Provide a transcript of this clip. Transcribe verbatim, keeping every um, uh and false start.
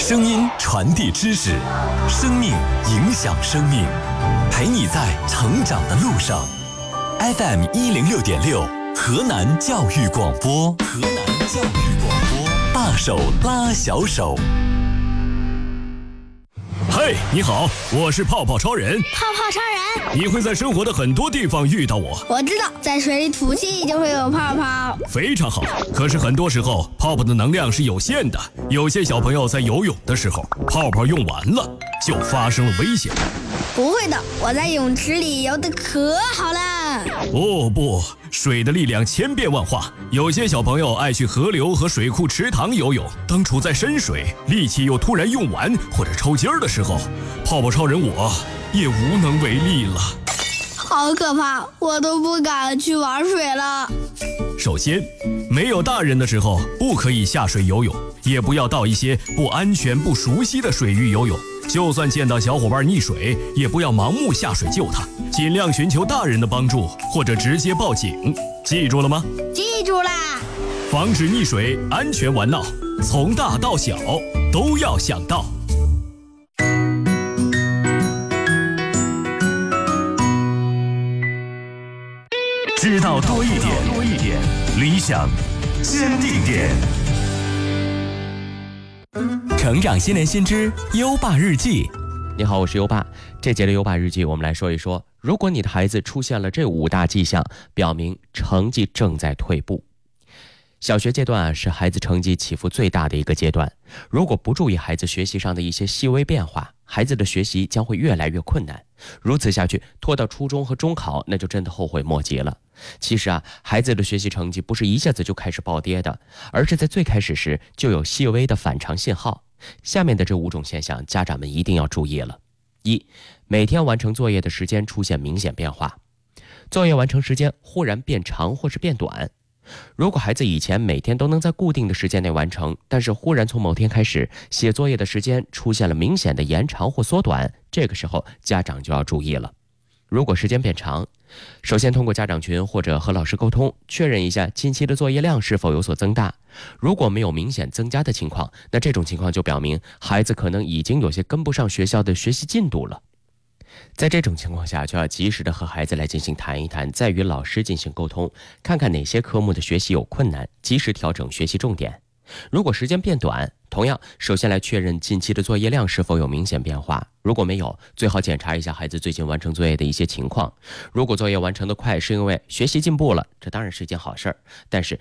声音传递知识，生命影响生命，陪你在成长的路上。F M 一零六点六，河南教育广播，河南教育广播，大手拉小手。 嘿，你好，我是泡泡超人。 泡泡超人， 你会在生活的很多地方遇到我。 我知道，在水里吐气就会有泡泡。 非常好，可是很多时候泡泡的能量是有限的，有些小朋友在游泳的时候，泡泡用完了，就发生了危险。 不会的，我在泳池里游得可好了。 哦不，水的力量千变万化，有些小朋友爱去河流和水库池塘游泳，当处在深水，力气又突然用完或者抽筋儿的时候，泡泡超人我也无能为力了。 好可怕，我都不敢去玩水了。 首先，没有大人的时候不可以下水游泳，也不要到一些不安全不熟悉的水域游泳。就算见到小伙伴溺水，也不要盲目下水救他，尽量寻求大人的帮助，或者直接报警。记住了吗？ 记住啦！ 防止溺水，安全玩闹，从大到小都要想到。 知道多一点，多一点，理想坚定点。成长新年新知优爸日记。 你好，我是优爸。这节的优爸日记，我们来说一说，如果你的孩子出现了这五大迹象，表明成绩正在退步。小学阶段啊，是孩子成绩起伏最大的一个阶段。如果不注意孩子学习上的一些细微变化，孩子的学习将会越来越困难。如此下去，拖到初中和中考，那就真的后悔莫及了。其实啊，孩子的学习成绩不是一下子就开始暴跌的，而是在最开始时就有细微的反常信号。下面的这五种现象，家长们一定要注意了。一、每天完成作业的时间出现明显变化，作业完成时间忽然变长或是变短。如果孩子以前每天都能在固定的时间内完成，但是忽然从某天开始，写作业的时间出现了明显的延长或缩短，这个时候家长就要注意了。如果时间变长，首先通过家长群或者和老师沟通，确认一下近期的作业量是否有所增大。如果没有明显增加的情况，那这种情况就表明孩子可能已经有些跟不上学校的学习进度了。在这种情况下，就要及时的和孩子来进行谈一谈，再与老师进行沟通，看看哪些科目的学习有困难，及时调整学习重点。如果时间变短，同样首先来确认近期的作业量是否有明显变化，如果没有，最好检查一下孩子最近完成作业的一些情况。如果作业完成的快是因为学习进步了，这当然是一件好事儿，但是